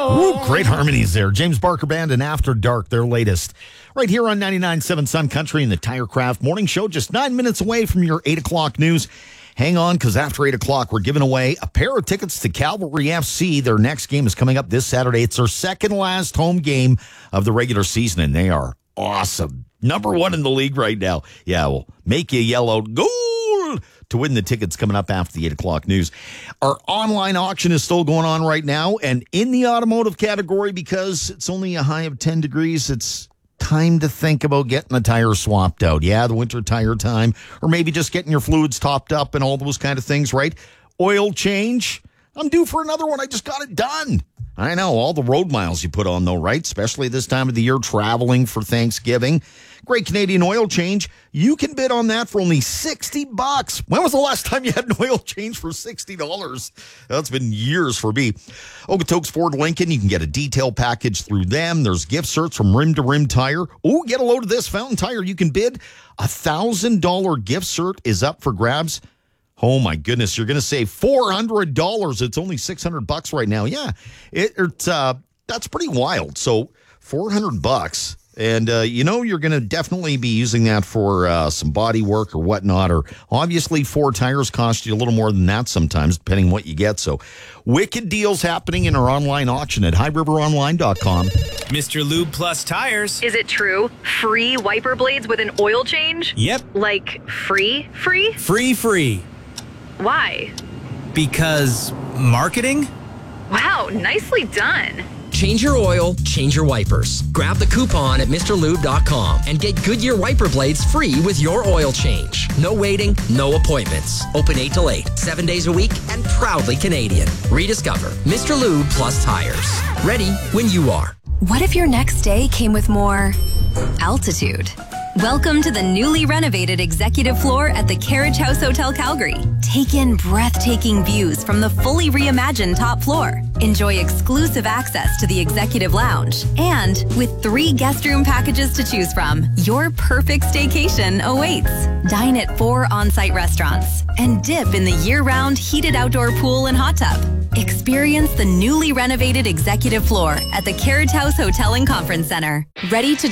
Ooh, great harmonies there. James Barker Band and After Dark, their latest. Right here on 99.7 Sun Country in the TireCraft Morning Show, just 9 minutes away from your 8 o'clock news. Hang on, because after 8 o'clock, we're giving away a pair of tickets to Cavalry FC. Their next game is coming up this Saturday. It's their second last home game of the regular season, and they are awesome. Number one in the league right now. Yeah, we'll make you yell out, goal! To win the tickets coming up after the 8 o'clock news. Our online auction is still going on right now, and in the automotive category, because it's only a high of 10 degrees, it's time to think about getting the tire swapped out. Yeah, the winter tire time, or maybe just getting your fluids topped up and all those kind of things, right? Oil change. I'm due for another one. I just got it done. I know, all the road miles you put on, though, right? Especially this time of the year, traveling for Thanksgiving. Great Canadian oil change. You can bid on that for only $60. When was the last time you had an oil change for $60? That's been years for me. Okotoks Ford Lincoln, you can get a detail package through them. There's gift certs from Rim to Rim Tire. Oh, get a load of this. Fountain Tire, you can bid. $1,000 gift cert is up for grabs. Oh, my goodness. You're going to save $400. It's only $600 right now. Yeah, that's pretty wild. So $400. And, you're going to definitely be using that for some body work or whatnot. Or obviously, 4 tires cost you a little more than that sometimes, depending on what you get. So wicked deals happening in our online auction at highriveronline.com. Mr. Lube Plus Tires. Is it true? Free wiper blades with an oil change? Yep. Like free? Free. Why? Because marketing? Wow, nicely done. Change your oil, change your wipers. Grab the coupon at MrLube.com and get Goodyear wiper blades free with your oil change. No waiting, no appointments. Open 8 till 8, 7 days a week, and proudly Canadian. Rediscover Mr. Lube Plus Tires. Ready when you are. What if your next day came with more altitude? Welcome to the newly renovated executive floor at the Carriage House Hotel Calgary. Take in breathtaking views from the fully reimagined top floor. Enjoy exclusive access to the executive lounge. And with 3 guest room packages to choose from, your perfect staycation awaits. Dine at 4 on-site restaurants and dip in the year-round heated outdoor pool and hot tub. Experience the newly renovated executive floor at the Carriage House Hotel and Conference Center. Ready to